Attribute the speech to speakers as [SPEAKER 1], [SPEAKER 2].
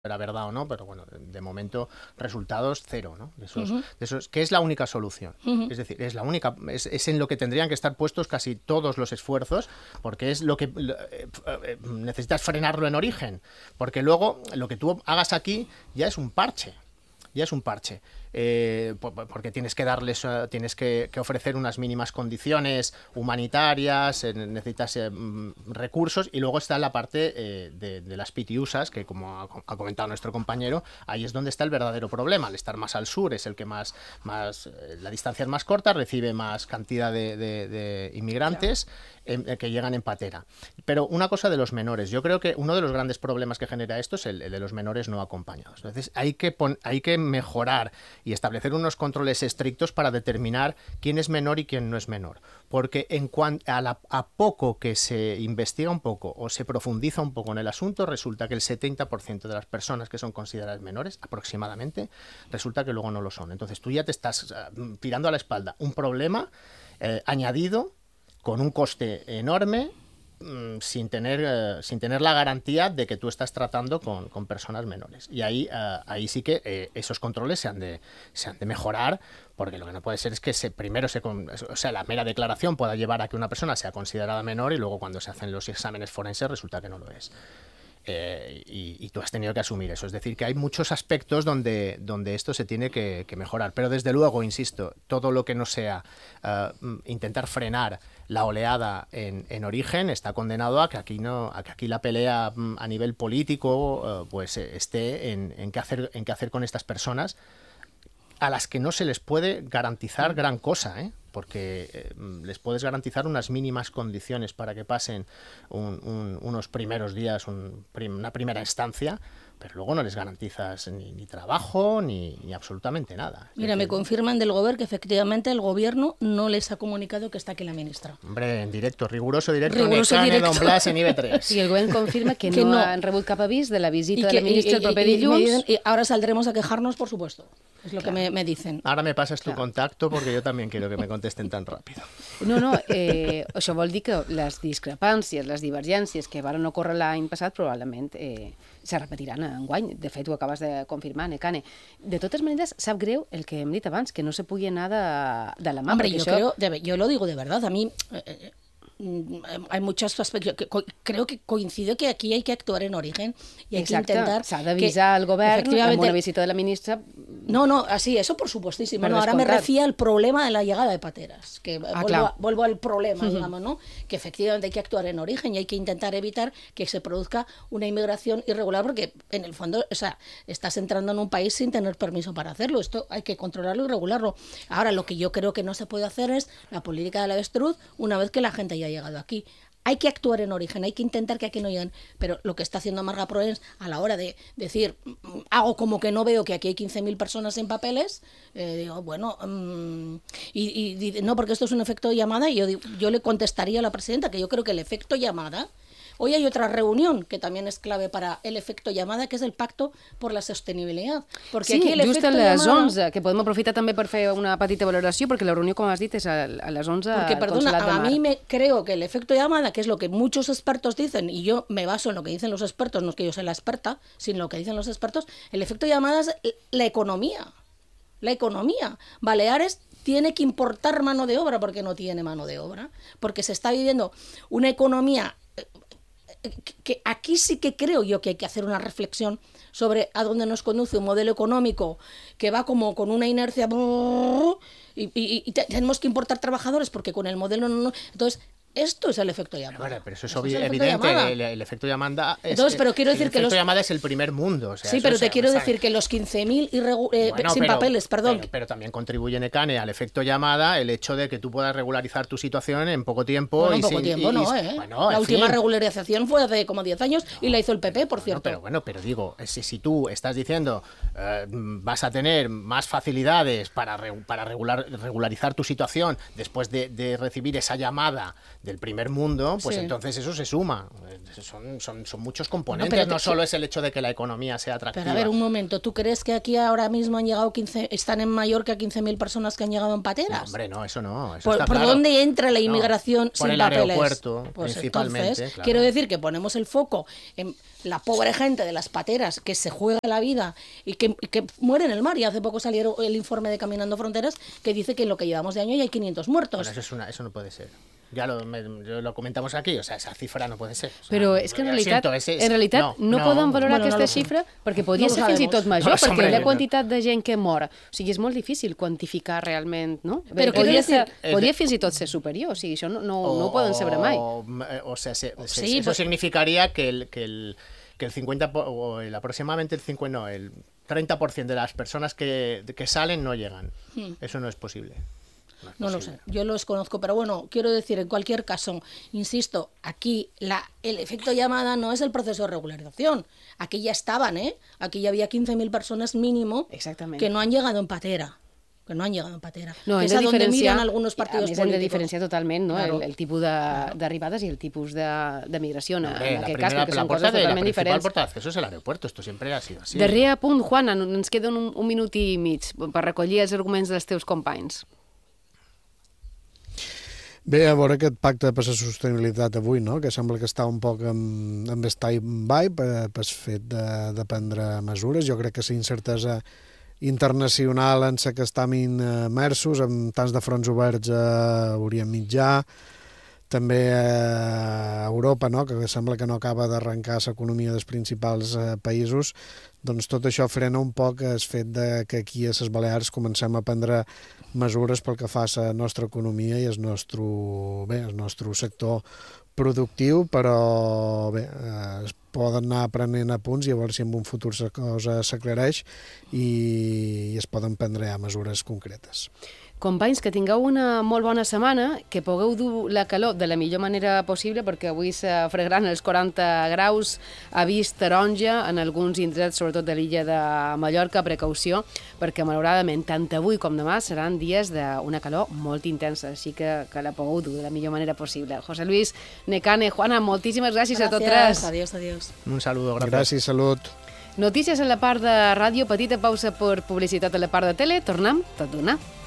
[SPEAKER 1] era verdad o no, pero bueno, de momento resultados cero, ¿no? De esos, que es la única solución. Es decir, es la única, es en lo que tendrían que estar puestos casi todos los esfuerzos, porque es lo que necesitas frenarlo en origen, porque luego lo que tú hagas aquí ya es un parche. Porque tienes que darles, tienes que ofrecer unas mínimas condiciones humanitarias, necesitas recursos, y luego está la parte de las PTUSAs, que como ha comentado nuestro compañero, ahí es donde está el verdadero problema. Al estar más al sur es el que más la distancia es más corta, recibe más cantidad de inmigrantes, que llegan en patera. Pero una cosa de los menores, yo creo que uno de los grandes problemas que genera esto es el de los menores no acompañados. Entonces hay que mejorar y establecer unos controles estrictos para determinar quién es menor y quién no es menor. Porque a poco que se investiga un poco o se profundiza un poco en el asunto, resulta que el 70% de las personas que son consideradas menores, aproximadamente, resulta que luego no lo son. Entonces tú ya te estás tirando a la espalda un problema añadido, con un coste enorme, sin tener la garantía de que tú estás tratando con personas menores. Y ahí sí que esos controles se han de mejorar, porque lo que no puede ser es que la mera declaración pueda llevar a que una persona sea considerada menor y luego cuando se hacen los exámenes forenses resulta que no lo es. Y tú has tenido que asumir eso. Es decir, que hay muchos aspectos donde esto se tiene que mejorar. Pero desde luego, insisto, todo lo que no sea intentar frenar la oleada en origen está condenado a que aquí la pelea a nivel político esté en qué hacer con estas personas, a las que no se les puede garantizar gran cosa, porque les puedes garantizar unas mínimas condiciones para que pasen unos primeros días, una primera instancia, pero luego no les garantizas ni trabajo ni absolutamente nada.
[SPEAKER 2] Mira, me confirman del Gobierno que efectivamente el Gobierno no les ha comunicado que está aquí la ministra.
[SPEAKER 1] Hombre, en directo, riguroso directo, Don Blas en IB3.
[SPEAKER 3] I el Govern confirma que no han rebut cap avís de la visita de la ministra el proper dilluns.
[SPEAKER 2] Y ahora saldremos a quejarnos, por supuesto. Es lo que me dicen.
[SPEAKER 1] Ahora me pasas tu contacto porque yo también quiero que me contesten tan rápido.
[SPEAKER 3] No, això vol dir que les discrepàncies, les divergències que van ocórrer l'any passat probablement se repetiran enguany. De fet, ho acabes de confirmar, Nekane. De totes maneres, sap greu el que hem dit abans, que no se pugui anar de la mà.
[SPEAKER 2] Hombre, yo lo digo de verdad. A mí hay muchos aspectos. Creo que coincido que aquí hay que actuar en origen y hay que intentar.
[SPEAKER 3] S'ha d'avisar al govern amb una visita de la ministra.
[SPEAKER 2] No, así, eso por supuestísimo. No, ahora me refiero al problema de la llegada de pateras. Que vuelvo al problema, digamos, ¿no? Que efectivamente hay que actuar en origen y hay que intentar evitar que se produzca una inmigración irregular, porque en el fondo, estás entrando en un país sin tener permiso para hacerlo. Esto hay que controlarlo y regularlo. Ahora, lo que yo creo que no se puede hacer es la política del avestruz una vez que la gente haya llegado aquí. Hay que actuar en origen, hay que intentar que aquí no lleguen, pero lo que está haciendo Marga Proens a la hora de decir, hago como que no veo que aquí hay 15.000 personas sin papeles, digo, bueno, y no, porque esto es un efecto llamada, y yo le contestaría a la presidenta que yo creo que el efecto llamada. Hoy hay otra reunión que también es clave para el efecto llamada, que és el Pacto por la Sostenibilitat.
[SPEAKER 3] Perquè sí, aquí just a les 11, que podem aprofitar també per fer una petita valoració, perquè la reunió, com has dit, és a les 11
[SPEAKER 2] porque,
[SPEAKER 3] al Consolat de Mar.
[SPEAKER 2] A mí creo que el efecto llamada, que es lo que muchos expertos dicen, y yo me baso en lo que dicen los expertos, no es que yo sea la experta, sino lo que dicen los expertos, el efecto llamada es la economía. La economía. Baleares tiene que importar mano de obra porque no tiene mano de obra, porque se está viviendo una economía que aquí sí que creo yo que hay que hacer una reflexión sobre a dónde nos conduce un modelo económico que va como con una inercia y tenemos que importar trabajadores porque con el modelo no. Entonces, esto es el efecto llamada.
[SPEAKER 1] Bueno, pero eso es evidente. El efecto llamada es el primer mundo. O sea,
[SPEAKER 2] sí, pero te quiero decir que los 15.000 sin papeles, perdón.
[SPEAKER 1] Pero también contribuye, Nekane, al efecto llamada el hecho de que tú puedas regularizar tu situación en poco tiempo.
[SPEAKER 2] Bueno, en poco tiempo no, ¿eh? Bueno, la última regularización fue hace como 10 años y la hizo el PP, por cierto.
[SPEAKER 1] Pero digo, si tú estás diciendo vas a tener más facilidades para regularizar tu situación después de recibir esa llamada del primer mundo, pues entonces eso se suma. Son muchos componentes, no solo es el hecho de que la economía sea atractiva.
[SPEAKER 2] Pero a ver, un momento, ¿tú crees que aquí ahora mismo han llegado están en Mallorca 15.000 personas que han llegado en pateras?
[SPEAKER 1] No, hombre, no, eso no. Eso
[SPEAKER 2] ¿Por
[SPEAKER 1] está claro.
[SPEAKER 2] dónde entra la inmigración sin papeles?
[SPEAKER 1] Por el aeropuerto,
[SPEAKER 2] pues
[SPEAKER 1] principalmente.
[SPEAKER 2] Entonces,
[SPEAKER 1] claro.
[SPEAKER 2] quiero decir que ponemos el foco en la pobre gente de las pateras que se juega la vida y que muere en el mar. Y hace poco salió el informe de Caminando Fronteras que dice que en lo que llevamos de año ya hay 500 muertos.
[SPEAKER 1] Bueno, eso no puede ser. Ya lo comentamos aquí, o sea, esa cifra no puede ser. O sea,
[SPEAKER 3] però és que en realitat no poden valorar aquesta xifra perquè podria ser fins i tot major, perquè la quantitat de gent que mor, o sigui, és molt difícil quantificar realment, no? Però podria fins i tot ser superior, o sigui, això no ho poden saber mai.
[SPEAKER 1] O sea, eso significaría que el 50, o aproximadamente el 50, no, el 30% de las personas que salen no llegan. Eso no es posible.
[SPEAKER 2] No lo sé, yo los conozco, pero bueno, quiero decir, en cualquier caso, insisto, aquí el efecto llamada no es el proceso de regularización. Aquí ya estaban, aquí ya había 15.000 personas mínimo que no han llegado en patera. No, que és a donde miren algunos partidos políticos.
[SPEAKER 3] Hem de diferenciar totalment, no? Claro. el tipus d'arribades i el tipus de migració, en aquest cas, perquè són coses totalment diferents.
[SPEAKER 1] La puerta de acceso es el aeropuerto, esto siempre ha sido así.
[SPEAKER 3] Darrer punt, Juana, ens queden un minut i mig per recollir els arguments dels teus companys.
[SPEAKER 4] Bé, a veure aquest pacte per la sostenibilitat avui, no? Que sembla que està un poc amb stand-by pel fet de prendre mesures. Jo crec que la incertesa internacional en la que estem immersos, amb tants de fronts oberts a Orient Mitjà, també a Europa, no? Que sembla que no acaba d'arrencar l'economia dels principals països, doncs tot això frena un poc el fet que aquí a les Balears comencem a prendre mesures pel que fa a la nostra economia i el nostre sector productiu, però bé, es poden anar aprenent a punts i a veure si en un futur la cosa s'aclareix i es poden prendre ja mesures concretes.
[SPEAKER 3] Companys, que tingueu una molt bona setmana, que pugueu dur la calor de la millor manera possible, perquè avui s'afregaran els 40 graus, avís taronja en alguns indrets, sobretot de l'illa de Mallorca, precaució, perquè malauradament tant avui com demà seran dies d'una calor molt intensa, així que la pugueu dur de la millor manera possible. José Luis, Nekane, Juana, moltíssimes gràcies a tots tres.
[SPEAKER 2] Adiós.
[SPEAKER 1] Un saludo, gràcies.
[SPEAKER 4] Gràcies, salut.
[SPEAKER 3] Notícies a la part de ràdio, petita pausa per publicitat a la part de tele, tornem tot d'una.